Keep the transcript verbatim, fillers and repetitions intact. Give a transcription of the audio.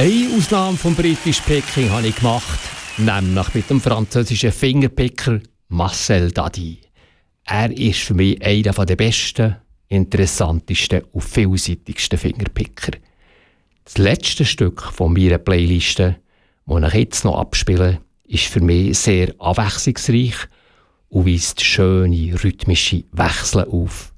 Eine Ausnahme vom britischen Picking habe ich gemacht, nämlich mit dem französischen Fingerpicker Marcel Dadi. Er ist für mich einer der besten, interessantesten und vielseitigsten Fingerpicker. Das letzte Stück von meiner Playliste, das ich jetzt noch abspiele, ist für mich sehr abwechslungsreich und weist schöne rhythmische Wechsel auf.